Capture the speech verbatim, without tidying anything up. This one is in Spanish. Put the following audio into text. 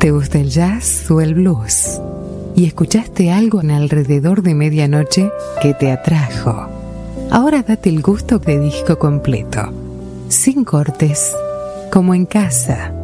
¿Te gusta el jazz o el blues? Y escuchaste algo en alrededor de medianoche que te atrajo. Ahora date el gusto de disco completo, sin cortes, como en casa.